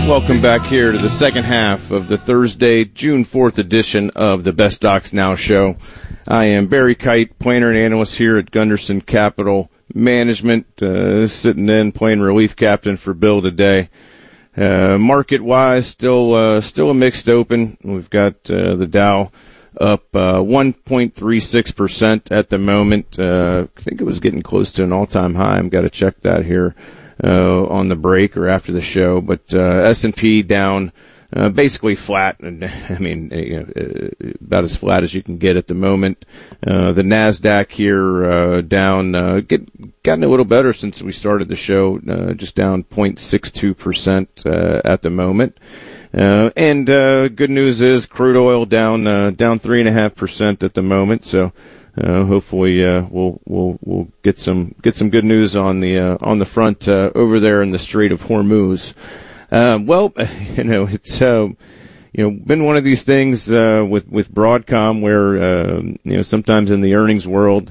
Welcome back here to the second half of the Thursday, June 4th edition of the Best Stocks Now show. I am Barry Kite, planner and analyst here at Gunderson Capital Management, sitting in, playing relief captain for Bill today. Market-wise, still a mixed open. We've got the Dow up 1.36% at the moment. I think it was getting close to an all-time high. I've got to check that here on the break or after the show. But S&P down basically flat, and I mean about as flat as you can get at the moment. The Nasdaq here down, gotten a little better since we started the show, just down 0.62% at the moment. And good news is crude oil down 3.5% at the moment. So hopefully we'll get some good news on the front over there in the Strait of Hormuz. Well, it's been one of these things with Broadcom where sometimes in the earnings world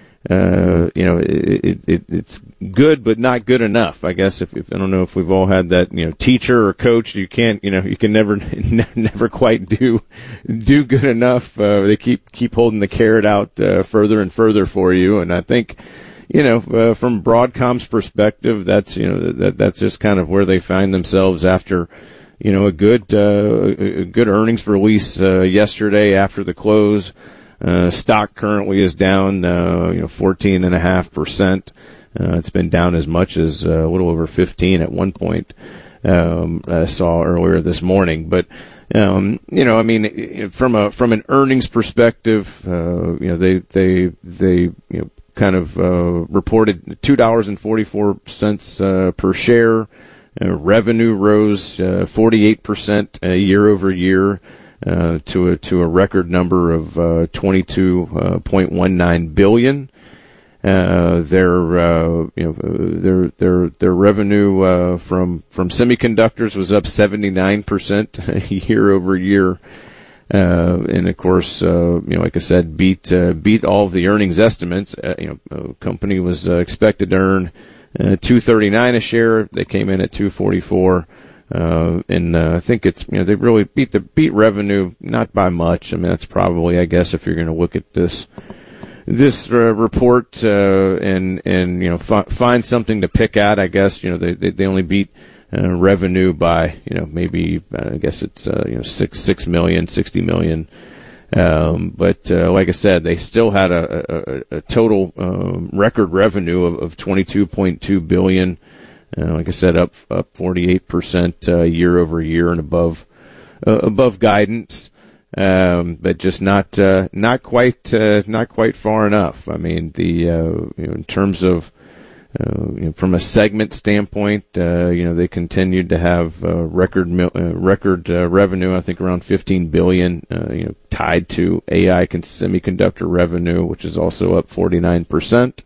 it's good but not good enough. I guess if I don't know if we've all had that teacher or coach, you can never quite do good enough. They keep holding the carrot out further and further for you, and I think from Broadcom's perspective, that's that's just kind of where they find themselves after a good earnings release yesterday after the close. Stock currently is down 14.5%. It's been down as much as a little over 15 at one point. I saw earlier this morning, but from an earnings perspective, they kind of reported $2.44 per share. Revenue rose 48% year over year to a record number of $22.19 billion. Their revenue from semiconductors was up 79% year over year. And of course, like I said, beat all of the earnings estimates. Company was expected to earn $2.39 a share. They came in at $2.44. And I think it's they really beat revenue, not by much. I mean, that's probably, I guess, if you're going to look at this report and find something to pick at, I guess they only beat revenue by maybe I guess it's 60 million. But like I said, they still had a total record revenue of $22.2 billion. Like I said, up 48% year over year and above guidance, but just not quite far enough. I mean, in terms of from a segment standpoint, they continued to have record revenue. I think around $15 billion, tied to AI semiconductor revenue, which is also up 49%.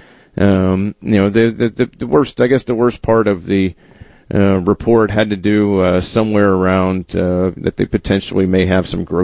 The worst, I guess, the worst part of the report had to do somewhere around that they potentially may have some growth